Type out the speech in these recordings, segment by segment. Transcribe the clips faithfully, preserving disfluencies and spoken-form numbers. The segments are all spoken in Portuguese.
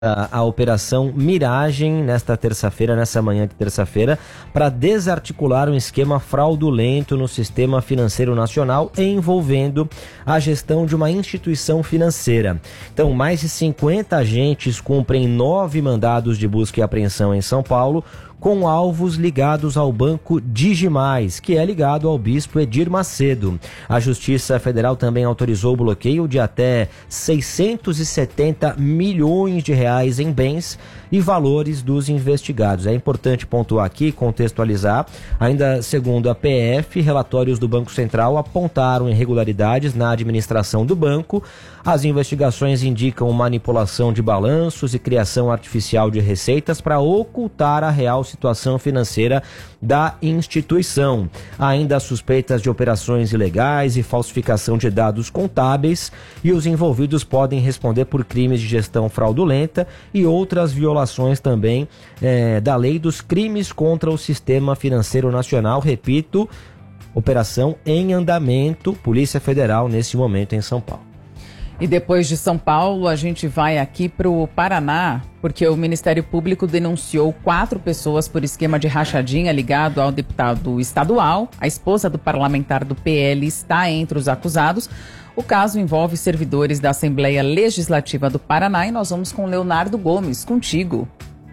A, a operação Miragem nesta terça-feira, nessa manhã de terça-feira, para desarticular um esquema fraudulento no sistema financeiro nacional envolvendo a gestão de uma instituição financeira. Então, mais de cinquenta agentes cumprem nove mandados de busca e apreensão em São Paulo, com alvos ligados ao banco Digimais, que é ligado ao bispo Edir Macedo. A Justiça Federal também autorizou o bloqueio de até seiscentos e setenta milhões de reais em bens e valores dos investigados. É importante pontuar aqui, contextualizar, ainda segundo a P F, relatórios do Banco Central apontaram irregularidades na administração do banco. As investigações indicam manipulação de balanços e criação artificial de receitas para ocultar a real situação financeira da instituição. Ainda há suspeitas de operações ilegais e falsificação de dados contábeis, e os envolvidos podem responder por crimes de gestão fraudulenta e outras violações também é, da lei dos crimes contra o sistema financeiro nacional. Repito, operação em andamento, Polícia Federal nesse momento em São Paulo. E depois de São Paulo, a gente vai aqui para o Paraná, porque o Ministério Público denunciou quatro pessoas por esquema de rachadinha ligado ao deputado estadual. A esposa do parlamentar do P L está entre os acusados. O caso envolve servidores da Assembleia Legislativa do Paraná e nós vamos com Leonardo Gomes, contigo.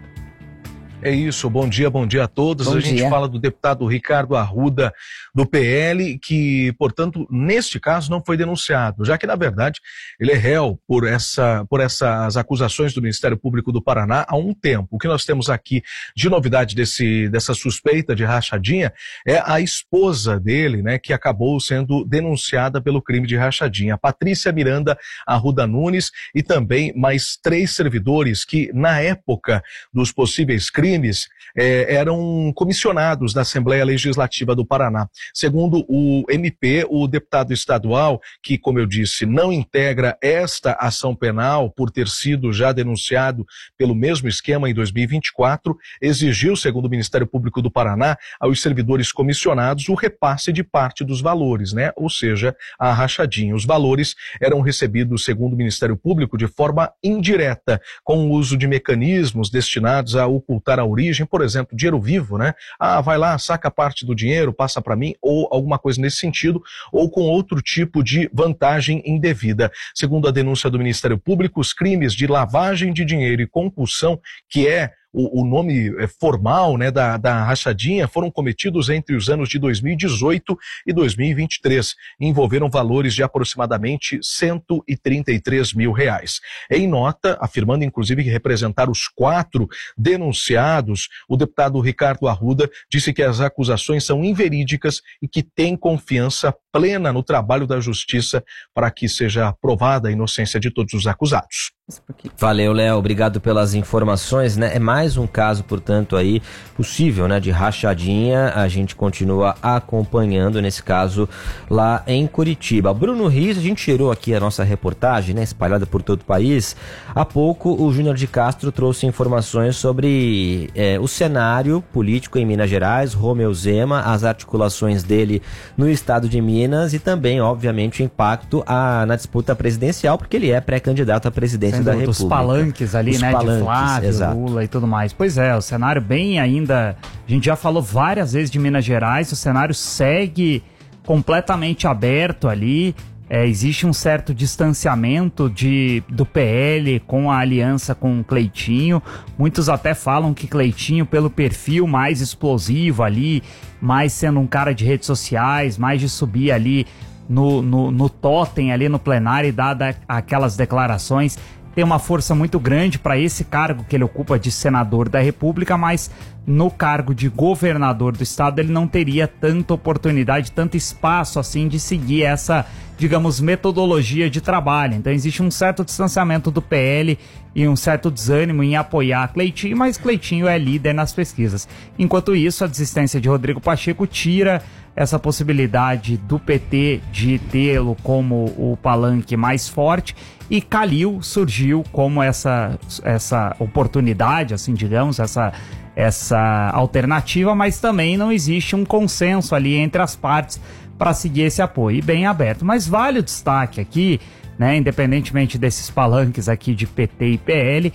É isso, bom dia, bom dia a todos. Bom a gente dia. fala do deputado Ricardo Arruda, do P L, que, portanto, neste caso não foi denunciado, já que, na verdade, ele é réu por, essa, por essas acusações do Ministério Público do Paraná há um tempo. O que nós temos aqui de novidade desse, dessa suspeita de rachadinha é a esposa dele, né, que acabou sendo denunciada pelo crime de rachadinha, a Patrícia Miranda Arruda Nunes, e também mais três servidores que, na época dos possíveis crimes, crimes eh, eram comissionados da Assembleia Legislativa do Paraná. Segundo o M P, o deputado estadual, que, como eu disse, não integra esta ação penal por ter sido já denunciado pelo mesmo esquema em dois mil e vinte e quatro, exigiu, segundo o Ministério Público do Paraná, aos servidores comissionados o repasse de parte dos valores, né? Ou seja, a rachadinha. Os valores eram recebidos, segundo o Ministério Público, de forma indireta, com o uso de mecanismos destinados a ocultar a origem, por exemplo, dinheiro vivo, né? Ah, vai lá, saca parte do dinheiro, passa para mim, ou alguma coisa nesse sentido, ou com outro tipo de vantagem indevida. Segundo a denúncia do Ministério Público, os crimes de lavagem de dinheiro e compulsão, que é O, o nome formal, né, da, da rachadinha, foram cometidos entre os anos de dois mil e dezoito e dois mil e vinte e três. Envolveram valores de aproximadamente cento e trinta e três mil reais. Em nota, afirmando inclusive que representar os quatro denunciados, o deputado Ricardo Arruda disse que as acusações são inverídicas e que tem confiança plena no trabalho da Justiça para que seja provada a inocência de todos os acusados. Valeu, Léo, obrigado pelas informações, né? É mais um caso, portanto, aí possível, né, de rachadinha. A gente continua acompanhando, nesse caso, lá em Curitiba. Bruno Riz, a gente tirou aqui a nossa reportagem, né, espalhada por todo o país. Há pouco, o Júnior de Castro trouxe informações sobre é, o cenário político em Minas Gerais, Romeu Zema, as articulações dele no estado de Minas e também, obviamente, o impacto a, na disputa presidencial, porque ele é pré-candidato à presidência da República. Os palanques ali, Os né, palanques, de Flávio, exato. Lula e tudo mais. Pois é, o cenário bem ainda... A gente já falou várias vezes de Minas Gerais, o cenário segue completamente aberto ali. É, existe um certo distanciamento de, do P L com a aliança com o Cleitinho. Muitos até falam que Cleitinho, pelo perfil mais explosivo ali, mais sendo um cara de redes sociais, mais de subir ali no, no, no totem, ali no plenário e dar aquelas declarações, tem uma força muito grande para esse cargo que ele ocupa de senador da República, mas no cargo de governador do estado ele não teria tanta oportunidade, tanto espaço assim de seguir essa, digamos, metodologia de trabalho. Então existe um certo distanciamento do P L e um certo desânimo em apoiar Cleitinho, mas Cleitinho é líder nas pesquisas. Enquanto isso, a desistência de Rodrigo Pacheco tira essa possibilidade do P T de tê-lo como o palanque mais forte, e Calil surgiu como essa, essa oportunidade, assim, digamos, essa, essa alternativa, mas também não existe um consenso ali entre as partes para seguir esse apoio, e bem aberto. Mas vale o destaque aqui, né, independentemente desses palanques aqui de P T e P L,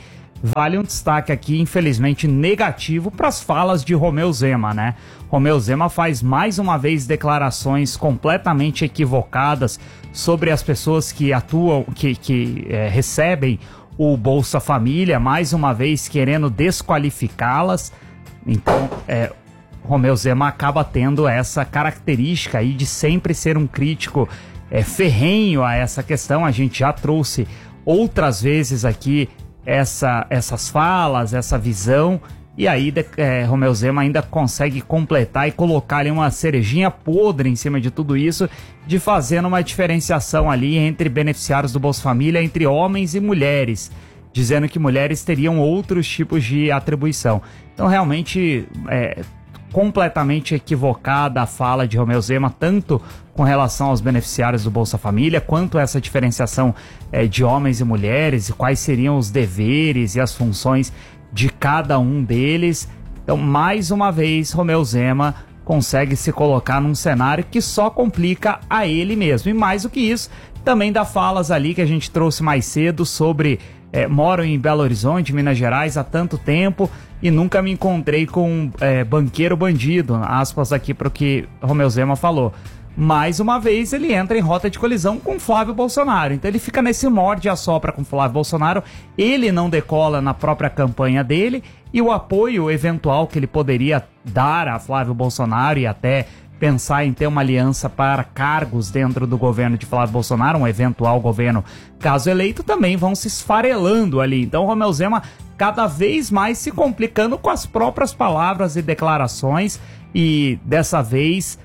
vale um destaque aqui, infelizmente, negativo para as falas de Romeu Zema, né? Romeu Zema faz mais uma vez declarações completamente equivocadas sobre as pessoas que atuam, que, que é, recebem o Bolsa Família, mais uma vez querendo desqualificá-las. Então, é, Romeu Zema acaba tendo essa característica aí de sempre ser um crítico é, ferrenho a essa questão. A gente já trouxe outras vezes aqui essa, essas falas, essa visão, e aí é, Romeu Zema ainda consegue completar e colocar ali uma cerejinha podre em cima de tudo isso, de fazendo uma diferenciação ali entre beneficiários do Bolsa Família, entre homens e mulheres, dizendo que mulheres teriam outros tipos de atribuição. Então realmente é completamente equivocada a fala de Romeu Zema, tanto com relação aos beneficiários do Bolsa Família, quanto essa diferenciação é, de homens e mulheres, e quais seriam os deveres e as funções de cada um deles. Então, mais uma vez, Romeu Zema consegue se colocar num cenário que só complica a ele mesmo. E mais do que isso, também dá falas ali que a gente trouxe mais cedo sobre é, moro em Belo Horizonte, Minas Gerais, há tanto tempo e nunca me encontrei com é, banqueiro bandido, aspas aqui para o que Romeu Zema falou. Mais uma vez ele entra em rota de colisão com Flávio Bolsonaro, então ele fica nesse morde e assopra com Flávio Bolsonaro, ele não decola na própria campanha dele, e o apoio eventual que ele poderia dar a Flávio Bolsonaro e até pensar em ter uma aliança para cargos dentro do governo de Flávio Bolsonaro, um eventual governo caso eleito, também vão se esfarelando ali. Então Romeu Zema cada vez mais se complicando com as próprias palavras e declarações, e dessa vez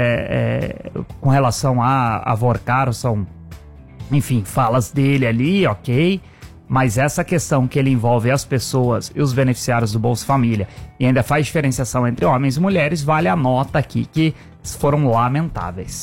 É, é, com relação a, a Vorcaro, são, enfim, falas dele ali, ok, mas essa questão que ele envolve as pessoas e os beneficiários do Bolsa Família e ainda faz diferenciação entre homens e mulheres, vale a nota aqui que foram lamentáveis.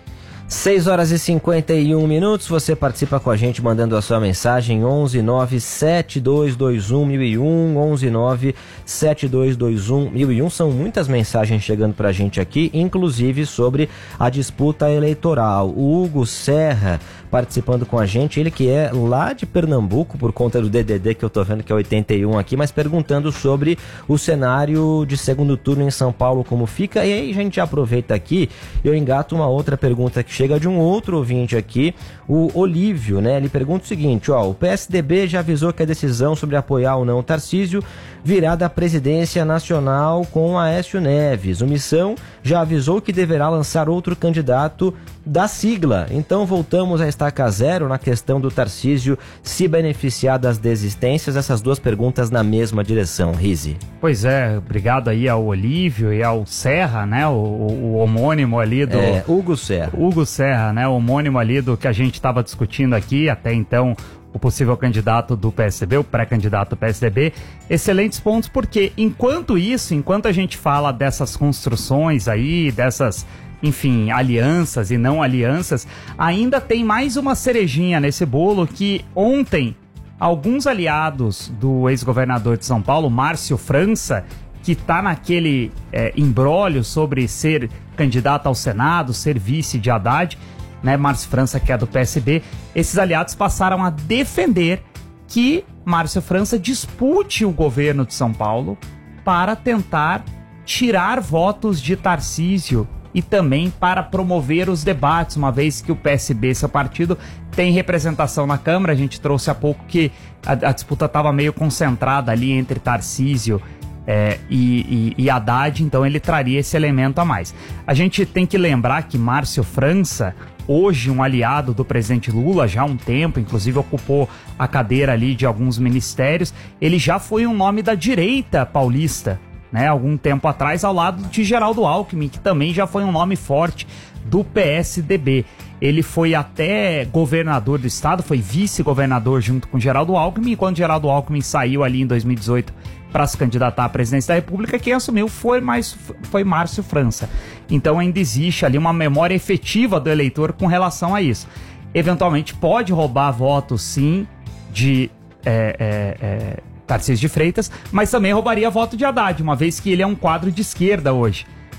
seis horas e cinquenta e um minutos, você participa com a gente mandando a sua mensagem onze nove sete dois dois um mil e um, onze nove sete dois dois um mil e um. São muitas mensagens chegando pra gente aqui, inclusive sobre a disputa eleitoral. O Hugo Serra participando com a gente, ele que é lá de Pernambuco, por conta do D D D que eu tô vendo que é oitenta e um aqui, mas perguntando sobre o cenário de segundo turno em São Paulo, como fica. E aí a gente aproveita aqui, eu engato uma outra pergunta que chega de um outro ouvinte aqui, o Olívio, né? Ele pergunta o seguinte, ó, o P S D B já avisou que a decisão sobre apoiar ou não o Tarcísio virá da presidência nacional com Aécio Neves. O Missão já avisou que deverá lançar outro candidato da sigla. Então voltamos a estaca zero na questão do Tarcísio se beneficiar das desistências. Essas duas perguntas na mesma direção, Rizzi. Pois é, obrigado aí ao Olívio e ao Serra, né? O, o, o homônimo ali do... É, Hugo Serra. Hugo Serra, né? O homônimo ali do que a gente estava discutindo aqui, até então, o possível candidato do P S D B, o pré-candidato do P S D B. Excelentes pontos, porque enquanto isso, enquanto a gente fala dessas construções aí, dessas, enfim, alianças e não alianças, ainda tem mais uma cerejinha nesse bolo que ontem alguns aliados do ex-governador de São Paulo, Márcio França, que está naquele é, imbróglio sobre ser candidato ao Senado, ser vice de Haddad, né, Márcio França, que é do P S B, esses aliados passaram a defender que Márcio França dispute o governo de São Paulo para tentar tirar votos de Tarcísio e também para promover os debates, uma vez que o P S B, seu partido, tem representação na Câmara. A gente trouxe há pouco que a, a disputa estava meio concentrada ali entre Tarcísio É, e, e, e Haddad, então ele traria esse elemento a mais. A gente tem que lembrar que Márcio França, hoje um aliado do presidente Lula, já há um tempo, inclusive ocupou a cadeira ali de alguns ministérios, ele já foi um nome da direita paulista, né, algum tempo atrás, ao lado de Geraldo Alckmin, que também já foi um nome forte do P S D B. Ele foi até governador do estado, foi vice-governador junto com Geraldo Alckmin, e quando Geraldo Alckmin saiu ali em dois mil e dezoito para se candidatar à presidência da República, quem assumiu foi, mais, foi Márcio França. Então ainda existe ali uma memória efetiva do eleitor com relação a isso. Eventualmente pode roubar votos, sim, de é, é, é, Tarcísio de Freitas, mas também roubaria voto de Haddad, uma vez que ele é um quadro de esquerda hoje,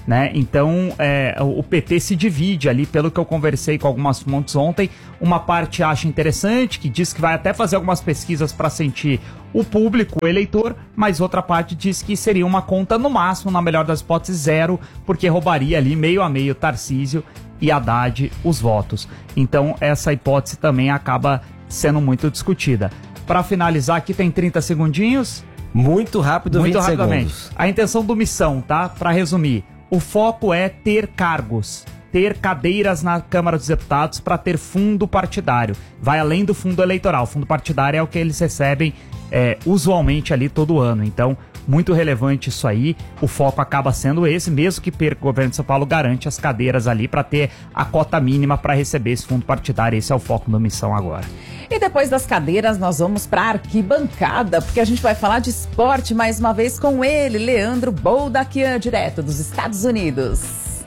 né? Então, é, o P T se divide ali, pelo que eu conversei com algumas fontes ontem. Uma parte acha interessante, que diz que vai até fazer algumas pesquisas para sentir o público, o eleitor, mas outra parte diz que seria uma conta no máximo, na melhor das hipóteses, zero, porque roubaria ali meio a meio Tarcísio e Haddad os votos. Então, essa hipótese também acaba sendo muito discutida. Para finalizar, aqui tem trinta segundinhos. Muito rápido, Muito vinte rapidamente. segundos. A intenção do Missão, tá? Para resumir, o foco é ter cargos, ter cadeiras na Câmara dos Deputados para ter fundo partidário. Vai além do fundo eleitoral. O fundo partidário é o que eles recebem é, usualmente ali todo ano. Então, muito relevante isso aí. O foco acaba sendo esse, mesmo que perca o governo de São Paulo, garante as cadeiras ali para ter a cota mínima para receber esse fundo partidário. Esse é o foco da Missão agora. E depois das cadeiras, nós vamos para a arquibancada, porque a gente vai falar de esporte mais uma vez com ele, Leandro Boldaquian, direto dos Estados Unidos.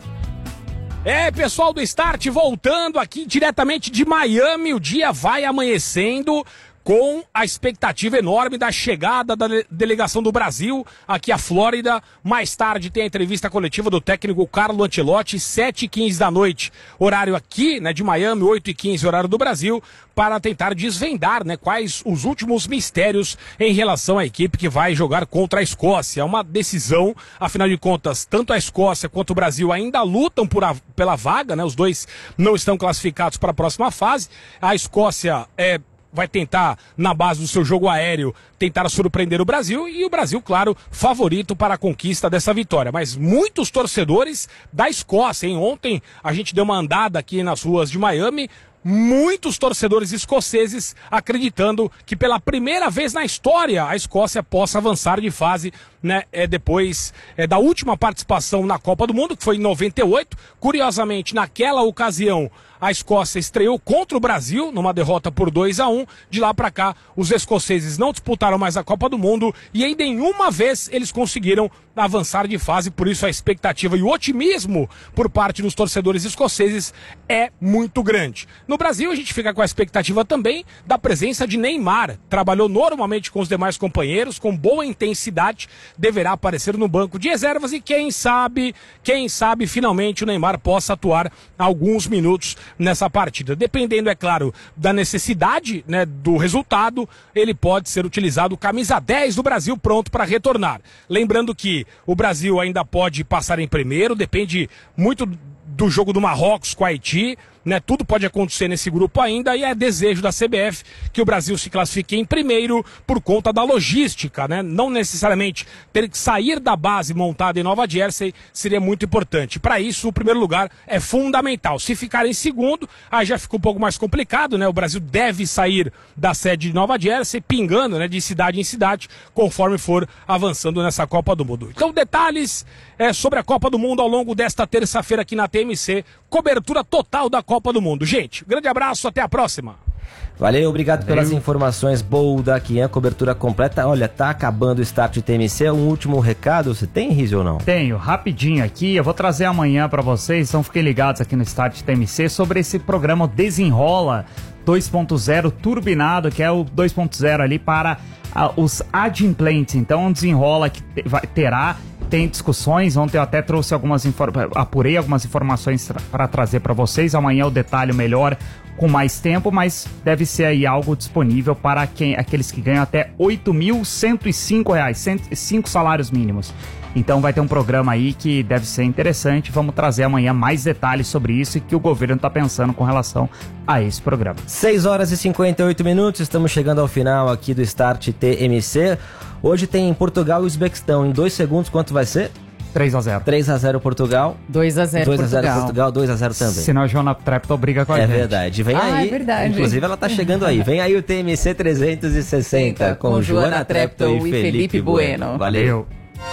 É, pessoal do Start, voltando aqui diretamente de Miami, o dia vai amanhecendo com a expectativa enorme da chegada da delegação do Brasil aqui à Flórida. Mais tarde tem a entrevista coletiva do técnico Carlo Ancelotti, sete e quinze da noite, horário aqui, né, de Miami, oito e quinze, horário do Brasil, para tentar desvendar, né, quais os últimos mistérios em relação à equipe que vai jogar contra a Escócia. É uma decisão, afinal de contas, tanto a Escócia quanto o Brasil ainda lutam por a, pela vaga, né, os dois não estão classificados para a próxima fase. A Escócia é vai tentar, na base do seu jogo aéreo, tentar surpreender o Brasil, e o Brasil, claro, favorito para a conquista dessa vitória. Mas muitos torcedores da Escócia, hein? Ontem a gente deu uma andada aqui nas ruas de Miami, muitos torcedores escoceses acreditando que pela primeira vez na história a Escócia possa avançar de fase, né, é, depois é, da última participação na Copa do Mundo, que foi em noventa e oito. Curiosamente, naquela ocasião, a Escócia estreou contra o Brasil, numa derrota por dois a um. De lá para cá, os escoceses não disputaram mais a Copa do Mundo e em nenhuma vez eles conseguiram avançar de fase. Por isso a expectativa e o otimismo por parte dos torcedores escoceses é muito grande. No Brasil, a gente fica com a expectativa também da presença de Neymar. Trabalhou normalmente com os demais companheiros, com boa intensidade, deverá aparecer no banco de reservas e quem sabe, quem sabe finalmente o Neymar possa atuar alguns minutos nessa partida. Dependendo, é claro, da necessidade, né, do resultado, ele pode ser utilizado camisa dez do Brasil pronto para retornar. Lembrando que o Brasil ainda pode passar em primeiro, depende muito do jogo do Marrocos com o Haiti, né? Tudo pode acontecer nesse grupo ainda e é desejo da C B F que o Brasil se classifique em primeiro por conta da logística, né? Não necessariamente ter que sair da base montada em Nova Jersey seria muito importante. Para isso, o primeiro lugar é fundamental. Se ficar em segundo, aí já fica um pouco mais complicado, né? O Brasil deve sair da sede de Nova Jersey, pingando, né, de cidade em cidade, conforme for avançando nessa Copa do Mundo. Então, detalhes é, sobre a Copa do Mundo ao longo desta terça-feira aqui na T M C, cobertura total da Copa do Mundo. Gente, grande abraço, até a próxima. Valeu, obrigado Valeu. pelas informações. Boldaquian, cobertura completa. Olha, tá acabando o Start T M C. Um último recado, você tem, Rizzo, ou não? Tenho, rapidinho aqui, eu vou trazer amanhã pra vocês, então fiquem ligados aqui no Start T M C sobre esse programa Desenrola dois ponto zero turbinado, que é o dois ponto zero ali para uh, os adimplentes. Então, um desenrola que te, vai, terá, tem discussões. Ontem eu até trouxe algumas informações, apurei algumas informações tra- para trazer para vocês. Amanhã o detalhe melhor com mais tempo, mas deve ser aí algo disponível para quem, aqueles que ganham até oito mil cento e cinco reais, cento e cinco salários mínimos. Então vai ter um programa aí que deve ser interessante. Vamos trazer amanhã mais detalhes sobre isso e que o governo está pensando com relação a esse programa. seis horas e cinquenta e oito minutos, estamos chegando ao final aqui do Start T M C. Hoje tem Portugal e Uzbequistão. Em dois segundos, quanto vai ser? três a zero. três a zero Portugal. dois a zero dois a zero Portugal. Portugal, dois a zero também. Senão a Joana Treptow briga com a É gente. verdade. Vem Ah, aí. é verdade. Inclusive ela tá chegando aí. Vem aí o T M C trezentos e sessenta com, com Joana Joana Treptow Treptow e e Felipe, Felipe Bueno. Bueno. Valeu.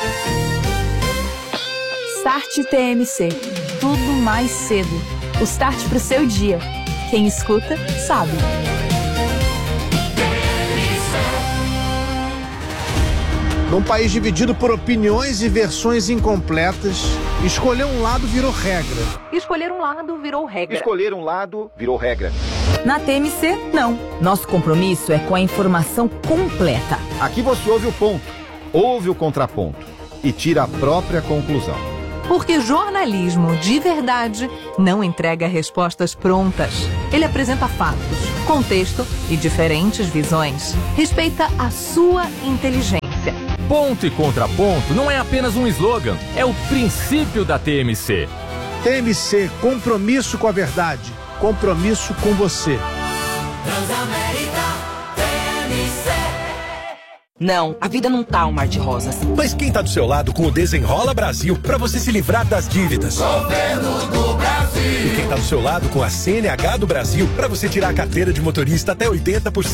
Start T M C. Tudo mais cedo. O start pro seu dia. Quem escuta, sabe. Num país dividido por opiniões e versões incompletas, escolher um lado virou regra. Escolher um lado virou regra. Escolher um lado virou regra. Na T M C, não. Nosso compromisso é com a informação completa. Aqui você ouve o ponto, ouve o contraponto e tira a própria conclusão. Porque jornalismo de verdade não entrega respostas prontas. Ele apresenta fatos, contexto e diferentes visões. Respeita a sua inteligência. Ponto e contraponto não é apenas um slogan, é o princípio da T M C. T M C, compromisso com a verdade, compromisso com você. Transamérica, T M C. Não, a vida não tá um mar de rosas. Mas quem tá do seu lado com o Desenrola Brasil pra você se livrar das dívidas? Governo do Brasil. E quem tá do seu lado com a C N H do Brasil pra você tirar a carteira de motorista até oitenta por cento?